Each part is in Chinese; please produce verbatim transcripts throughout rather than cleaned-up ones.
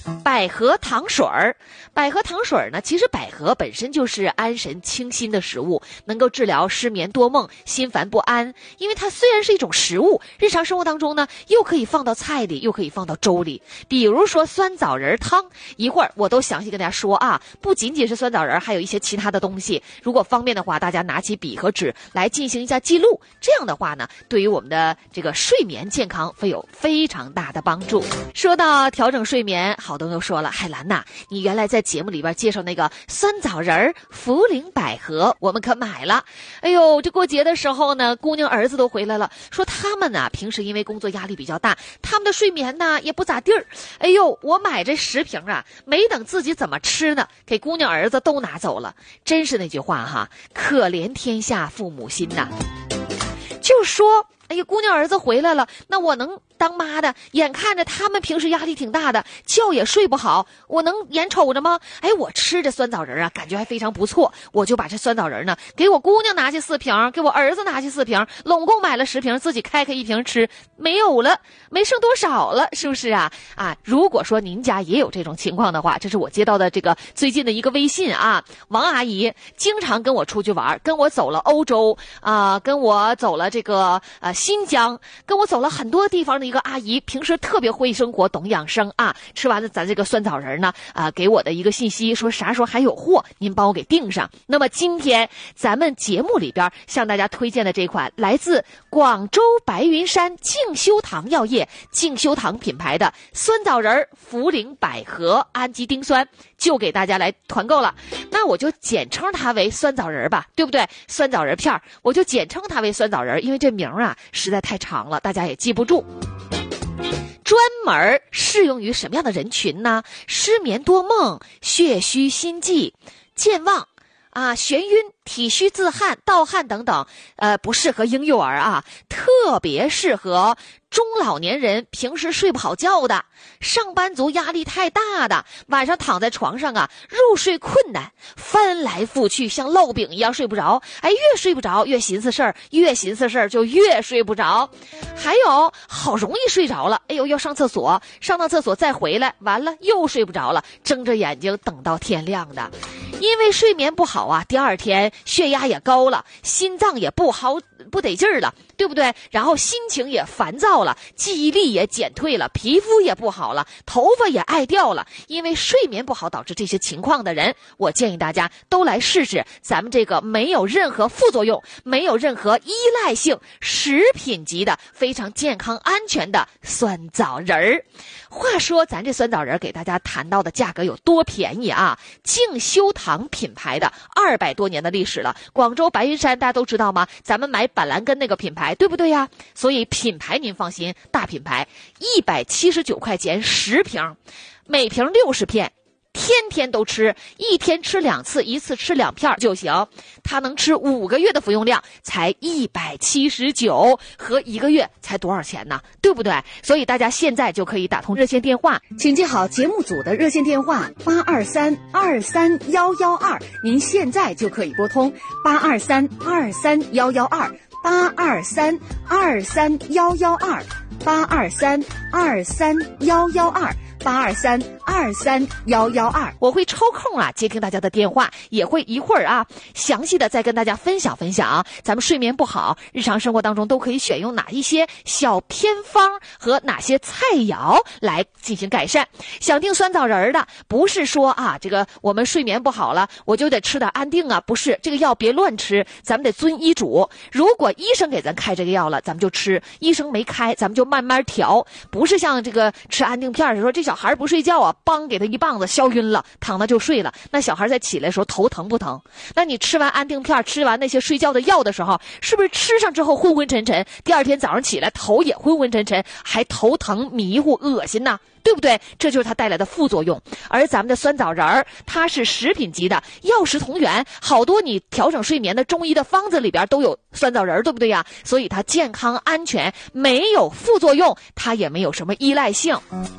百合糖水儿，百合糖水儿呢，其实百合本身就是安神清心的食物，能够治疗失眠多梦、心烦不安。因为它虽然是一种食物，日常生活当中呢，又可以放到菜里，又可以放到粥里。比如说酸枣仁汤，一会儿我都详细跟大家说啊，不仅仅是酸枣仁，还有一些其他的东西。如果方便的话，大家拿起笔和纸来进行一下记录。这样的话呢，对于我们的这个睡眠健康会有非常大的帮助。说到调整睡眠，好多人都说了，海兰呐，你原来在节目里边介绍那个酸枣仁、茯苓百合，我们可买了。哎呦，这过节的时候呢，姑娘儿子都回来了，说他们呢平时因为工作压力比较大，他们的睡眠呢也不咋地儿。哎呦，我买这十瓶啊，没等自己怎么吃呢，给姑娘儿子都拿走了。真是那句话哈，可怜天下父母心呐。就说哎呀，姑娘儿子回来了，那我能当妈的眼看着他们平时压力挺大的，觉也睡不好，我能眼瞅着吗？哎，我吃这酸枣仁啊，感觉还非常不错，我就把这酸枣仁呢给我姑娘拿去四瓶，给我儿子拿去四瓶，拢共买了十瓶，自己开开一瓶吃，没有了，没剩多少了，是不是啊？啊，如果说您家也有这种情况的话，这是我接到的这个最近的一个微信啊，王阿姨经常跟我出去玩，跟我走了欧洲啊、呃，跟我走了这个呃新疆，跟我走了很多地方的一个阿姨，平时特别会生活，懂养生啊。吃完了咱这个酸枣仁呢，啊、呃，给我的一个信息说啥时候还有货，您帮我给订上。那么今天咱们节目里边向大家推荐的这款来自广州白云山静修堂药业静修堂品牌的酸枣仁、茯苓百合氨基丁酸，就给大家来团购了。那我就简称它为酸枣仁吧，对不对？酸枣仁片我就简称它为酸枣仁，因为这名啊实在太长了，大家也记不住。专门适用于什么样的人群呢？失眠多梦、血虚心悸、健忘啊、眩晕、体虚自汗、盗汗等等，呃，不适合婴幼儿啊，特别适合中老年人，平时睡不好觉的，上班族压力太大的，晚上躺在床上啊，入睡困难，翻来覆去像烙饼一样睡不着，哎，越睡不着越寻思事儿，越寻思事儿就越睡不着。还有好容易睡着了，哎呦要上厕所，上到厕所再回来，完了又睡不着了，睁着眼睛等到天亮的。因为睡眠不好啊，第二天血压也高了，心脏也不好不得劲儿了，对不对？然后心情也烦躁了，记忆力也减退了，皮肤也不好了，头发也爱掉了。因为睡眠不好导致这些情况的人，我建议大家都来试试咱们这个没有任何副作用、没有任何依赖性、食品级的非常健康安全的酸枣仁儿。话说咱这酸枣仁给大家谈到的价格有多便宜啊？静修堂品牌的二百多年的历史了，广州白云山大家都知道吗？咱们买板蓝根那个品牌，对不对呀？所以品牌您放心，大品牌，一百七十九块钱十瓶，每瓶六十片。天天都吃，一天吃两次，一次吃两片就行。它能吃五个月的服用量，才一百七十九，和一个月才多少钱呢？对不对？所以大家现在就可以打通热线电话， 请记好节目组的热线电话八二三二三幺幺二，您现在就可以拨通八二三二三幺幺二八二三二三幺幺二八二三二三幺幺二。八二三二三幺幺二， 我会抽空啊接听大家的电话，也会一会儿啊详细的再跟大家分享分享啊，咱们睡眠不好，日常生活当中都可以选用哪一些小偏方和哪些菜肴来进行改善。想订酸枣仁的，不是说啊这个我们睡眠不好了，我就得吃点安定啊，不是，这个药别乱吃，咱们得遵医嘱。如果医生给咱开这个药了，咱们就吃；医生没开，咱们就慢慢调，不是像这个吃安定片说这小孩不睡觉啊，帮给他一棒子消晕了，躺那就睡了。那小孩再起来的时候头疼不疼？那你吃完安定片，吃完那些睡觉的药的时候，是不是吃上之后昏昏沉沉，第二天早上起来头也昏昏沉沉，还头疼迷糊恶心呢？对不对？这就是它带来的副作用。而咱们的酸枣仁儿，它是食品级的，药食同源，好多你调整睡眠的中医的方子里边都有酸枣仁儿，对不对呀？所以它健康安全，没有副作用，它也没有什么依赖性。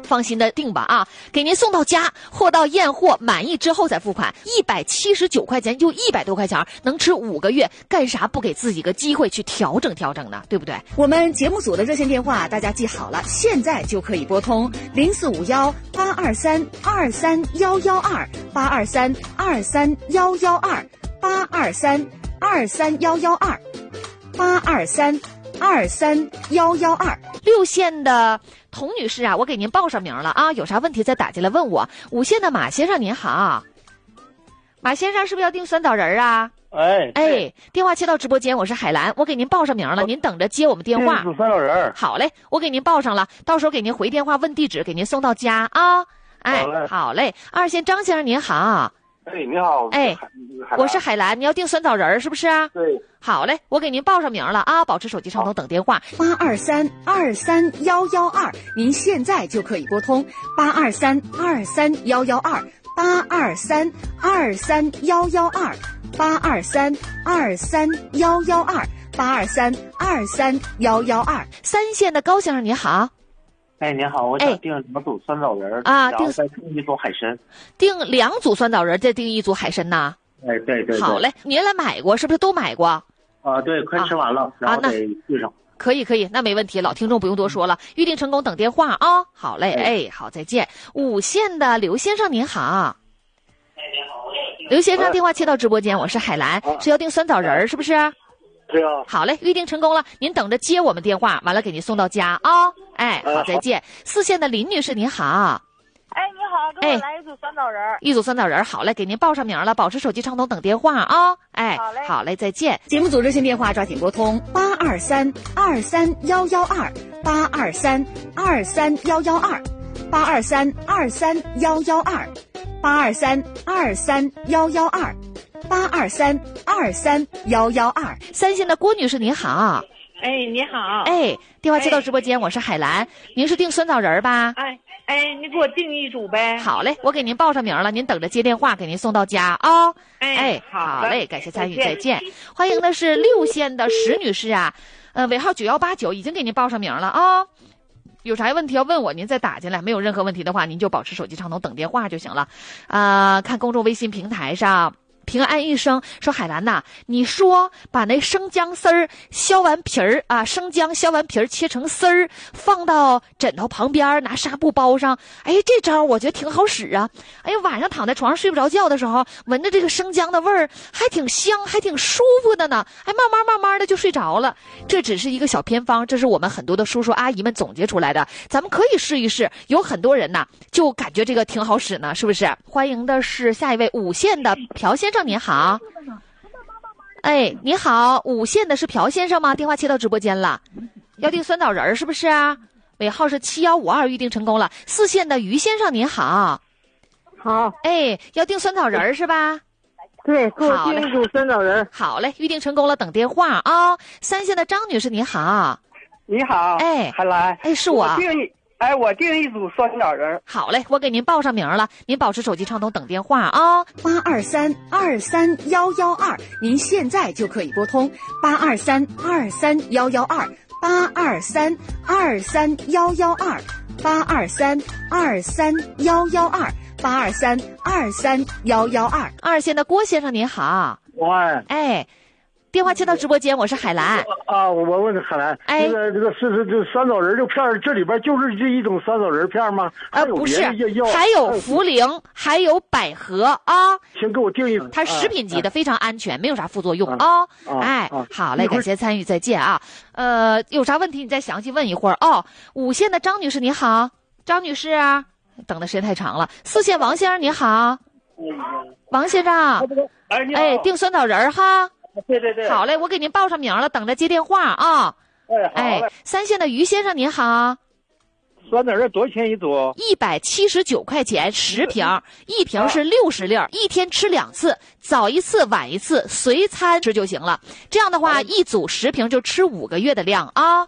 放心的订吧啊，给您送到家，货到验货满意之后再付款，一百七十九块钱就一百多块钱，能吃五个月，干啥不给自己个机会去调整调整呢？对不对？ 我们节目组的热线电话大家记好了，现在就可以拨通零四五幺八二三二三幺幺二八二三二三幺幺二八二三二三幺幺二八二三二三幺幺二。 六线的童女士啊，我给您报上名了啊，有啥问题再打进来问我。五线的马先生您好，马先生是不是要订酸枣仁啊？ 哎哎，电话切到直播间，我是海兰，我给您报上名了，您等着接我们电话。 煮酸枣仁。 好嘞，我给您报上了，到时候给您回电话问地址，给您送到家啊。哎， 好嘞， 好嘞。二线张先生您好。 哎，你好。 哎，我是海兰，你要订酸枣仁是不是？ 对。 好嘞，我给您报上名了啊，保持手机畅通等电话。 八二三二三幺幺二，您现在就可以拨通八二三二三幺幺二八二三二三幺幺二八二三二三幺幺二八二三二三幺幺二。 三线的高先生你好。 哎，您好，我想订两组酸枣仁啊， 然后再订一组海参。 订两组酸枣仁，再订一组海参呐。 哎，对对对。 好嘞，您来买过是不是？都买过？ 啊，对，快吃完了，啊、然后得对上。 可以可以，那没问题，老听众不用多说了，预定成功等电话啊、哦。好嘞，哎，好，再见。五线的刘先生您好。 哎，您好， 刘先生电话切到直播间，我是海兰，啊、是要订酸枣仁是不是？ 对啊。 好嘞，预定成功了，您等着接我们电话，完了给您送到家啊、哦。哎，好，再见。四线的林女士您好。 哎，你好，给我来一组酸枣仁、哎。 一组酸枣仁，好嘞，给您报上名了，保持手机畅通等电话啊、哦。哎， 好嘞， 好嘞，再见。 节目组热线电话抓紧拨通八二三二三幺幺二八二三二三幺幺二八二三二三幺幺二八二三二三幺幺二八二三二三幺幺二。 三线的郭女士您好。 哎，你好。 哎，电话接到直播间，我是海兰，您是订酸枣仁吧？ 哎哎，你给我订一组呗。 好嘞，我给您报上名了，您等着接电话，给您送到家啊、哦。 哎， 哎， 好好嘞，感谢参与，再见。欢迎的是六线的石女士啊，呃，尾号九幺八九，已经给您报上名了啊、哦。有啥问题要问我，您再打进来。没有任何问题的话，您就保持手机畅通等电话就行了。啊、呃，看公众微信平台上。平安一生说海兰呐，你说把那生姜丝儿削完皮儿啊，生姜削完皮儿切成丝儿，放到枕头旁边，拿纱布包上。哎，这招我觉得挺好使啊。哎呀，晚上躺在床上睡不着觉的时候，闻着这个生姜的味儿，还挺香，还挺舒服的呢。哎，慢慢慢慢的就睡着了。这只是一个小偏方，这是我们很多的叔叔阿姨们总结出来的，咱们可以试一试。有很多人呐，就感觉这个挺好使呢，是不是？欢迎的是下一位五线的朴先生。您好，哎，你好，五线的是朴先生吗？电话切到直播间了，要订酸枣仁是不是啊？尾号是七幺五二，预定成功了。四线的于先生您好， 好， 哎，要订酸枣仁是吧？ 对，给我订一组酸枣仁。 好嘞，预定成功了，等电话啊、哦。三线的张女士您好， 你好， 哎， 海兰， 哎，是我。 我订一哎，我订一组酸枣仁。 好嘞，我给您报上名了，您保持手机畅通等电话啊。 八二三二三幺幺二，您现在就可以拨通八二三二三幺幺二八二三二三幺幺二八二三二三幺幺二八二三二三幺幺二。 二线的郭先生您好， 喂， 哎。电话接到直播间，我是海兰啊。我问海兰， 哎， 这个这个是是这酸枣仁这片儿，这里边就是这一种酸枣仁片吗？ 呃，不是，还有茯苓，还有百合啊。 行，给我订一。 它食品级的，非常安全，没有啥副作用啊。哎，好嘞，感谢参与，再见啊。呃，有啥问题你再详细问一会儿哦。五线的张女士你好，张女士啊，等的时间太长了。四线王先生你好，王先生，哎，订酸枣仁哈。 对对对， 好嘞，我给您报上名了，等着接电话啊。 哎， 哎，三线的于先生您好， 酸枣仁多少钱一组？ 一百七十九块钱十瓶，一瓶是六十粒儿，一天吃两次，早一次晚一次，随餐吃就行了。这样的话，一组十瓶就吃五个月的量啊。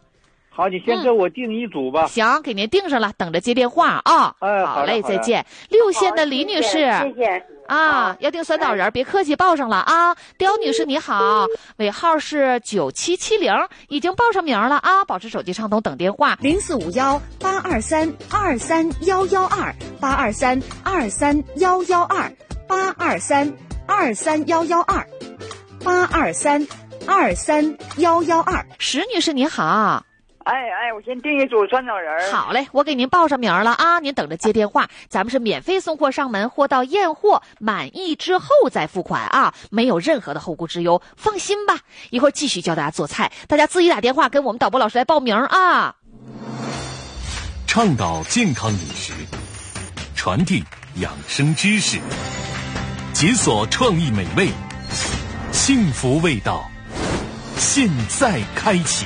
好，你先给我订一组吧。 嗯、行，给您订上了，等着接电话啊。 哎， 好嘞， 好再见。六线的李女士， 谢谢啊，要订酸枣仁，别客气，报上了啊。刁女士你好，尾号是九七七零，已经报上名了啊，保持手机畅通，等电话。 零四五幺八二三二三幺幺二八二三二三幺幺二八二三二三幺幺二八二三二三幺幺二。 石女士你好。 哎哎，我先订一组酸枣仁。 好嘞，我给您报上名了啊，您等着接电话。咱们是免费送货上门，货到验货，满意之后再付款啊，没有任何的后顾之忧，放心吧。一会儿继续教大家做菜，大家自己打电话跟我们导播老师来报名啊。 倡导健康饮食，传递养生知识，解锁创意美味，幸福味道，现在开启。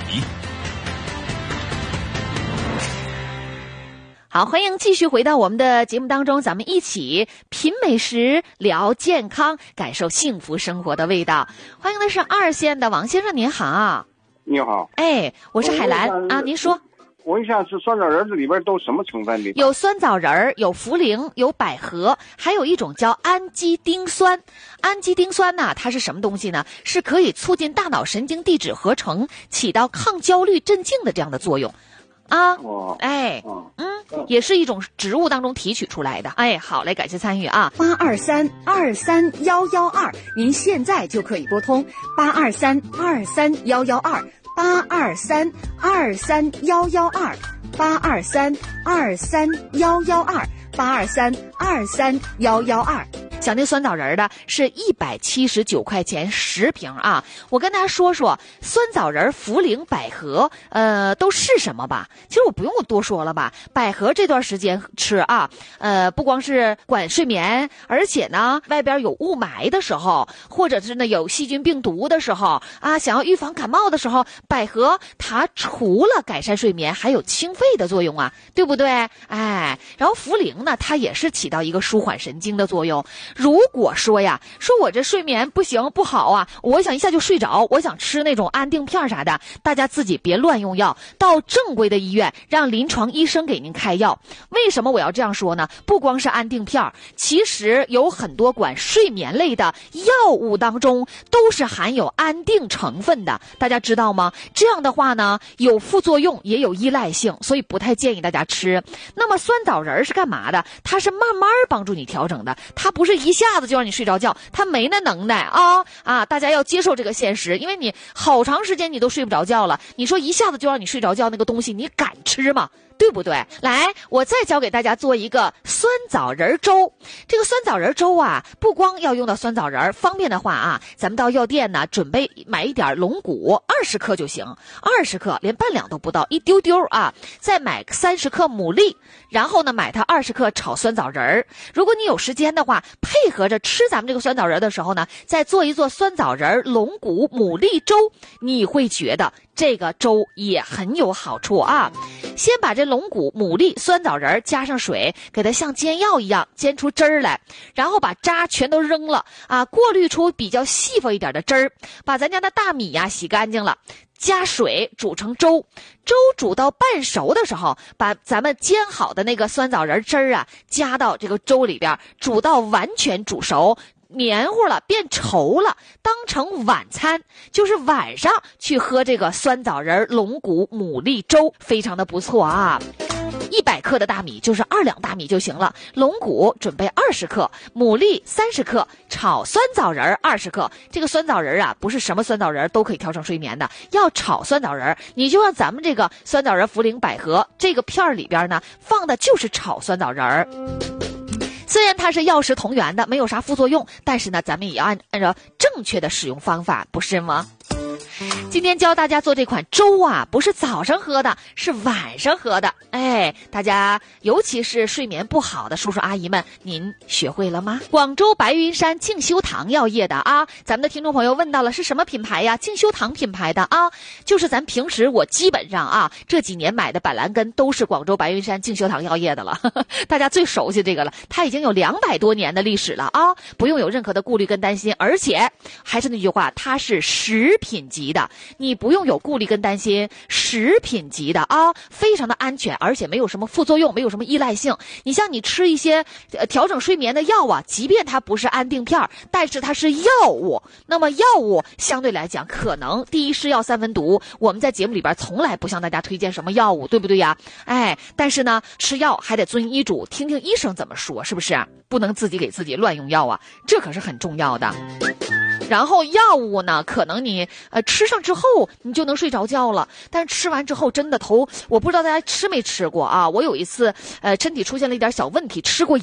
好，欢迎继续回到我们的节目当中，咱们一起品美食，聊健康，感受幸福生活的味道。欢迎的是二线的王先生，您好。 你好。 哎，我是海兰啊，您说。 我一下是酸枣仁，这里边都什么成分的？ 有酸枣仁，有茯苓，有百合，还有一种叫氨基丁酸。氨基丁酸呢，它是什么东西呢？是可以促进大脑神经递质合成，起到抗焦虑镇静的这样的作用。啊， 哦， 哎，嗯，也是一种植物当中提取出来的。哎，好嘞，感谢参与啊。 八二三二三幺幺二，您现在就可以拨通八二三二三幺幺二八二三二三幺幺二八二三二三幺幺二八二三二三幺幺二。 想那酸枣仁的是一百七十九块钱十瓶啊！我跟大家说说酸枣仁、茯苓、百合，呃，都是什么吧？其实我不用多说了吧。百合这段时间吃啊，呃，不光是管睡眠，而且呢，外边有雾霾的时候，或者是呢有细菌病毒的时候啊，想要预防感冒的时候，百合它除了改善睡眠，还有清肺的作用啊，对不对？哎，然后茯苓呢，它也是起到一个舒缓神经的作用。如果说呀，说我这睡眠不行不好啊，我想一下就睡着，我想吃那种安定片啥的，大家自己别乱用药，到正规的医院让临床医生给您开药。为什么我要这样说呢？不光是安定片，其实有很多管睡眠类的药物当中都是含有安定成分的，大家知道吗？这样的话呢，有副作用也有依赖性，所以不太建议大家吃。那么酸枣仁是干嘛的？它是慢慢帮助你调整的，它不是一下子就让你睡着觉，它没那能耐啊啊！大家要接受这个现实，因为你好长时间你都睡不着觉了，你说一下子就让你睡着觉，那个东西你敢吃吗？对不对？来，我再教给大家做一个酸枣仁粥。这个酸枣仁粥啊，不光要用到酸枣仁，方便的话啊，咱们到药店呢，准备买一点龙骨，二十克就行，二十克，连半两都不到，一丢丢啊。再买三十克牡蛎，然后呢，买它二十克炒酸枣仁。如果你有时间的话，配合着吃咱们这个酸枣仁的时候呢，再做一做酸枣仁龙骨牡蛎粥，你会觉得这个粥也很有好处啊。先把这龙骨、牡蛎、酸枣仁加上水，给它像煎药一样煎出汁儿来，然后把渣全都扔了啊，过滤出比较细缝一点的汁儿，把咱家的大米呀洗干净了，加水煮成粥。粥煮到半熟的时候，把咱们煎好的那个酸枣仁汁儿啊加到这个粥里边，煮到完全煮熟。黏糊了，变稠了，当成晚餐，就是晚上去喝这个酸枣仁龙骨牡蛎粥，非常的不错啊。一百克的大米就是二两大米就行了，龙骨准备二十克，牡蛎三十克，炒酸枣仁二十克。这个酸枣仁啊，不是什么酸枣仁都可以调成睡眠的，要炒酸枣仁，你就让咱们这个酸枣仁、茯苓、百合这个片儿里边呢，放的就是炒酸枣仁。虽然它是药食同源的，没有啥副作用，但是呢，咱们也要按按照正确的使用方法，不是吗？今天教大家做这款粥啊，不是早上喝的，是晚上喝的。哎，大家尤其是睡眠不好的叔叔阿姨们，您学会了吗？广州白云山静修堂药业的啊，咱们的听众朋友问到了是什么品牌呀？静修堂品牌的啊，就是咱平时我基本上啊这几年买的板蓝根都是广州白云山静修堂药业的了，呵呵，大家最熟悉这个了，它已经有两百多年的历史了啊，不用有任何的顾虑跟担心，而且还是那句话，它是食品级的， 你不用有顾虑跟担心，食品级的啊，非常的安全，而且没有什么副作用，没有什么依赖性。你像你吃一些呃调整睡眠的药啊，即便它不是安定片，但是它是药物，那么药物相对来讲可能第一是药三分毒，我们在节目里边从来不向大家推荐什么药物，对不对呀？哎，但是呢，吃药还得遵医嘱，听听医生怎么说，是不是？不能自己给自己乱用药啊，这可是很重要的。然后药物呢，可能你呃吃上之后你就能睡着觉了，但吃完之后真的头，我不知道大家吃没吃过啊？我有一次呃身体出现了一点小问题，吃过